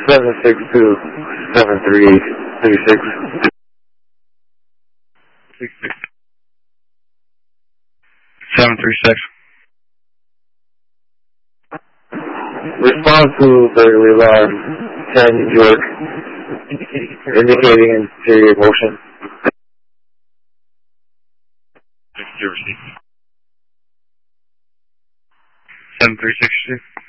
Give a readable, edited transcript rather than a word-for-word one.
762 738 36. 736. Respond to burglary alarm 10 New York, indicating interior motion. 736.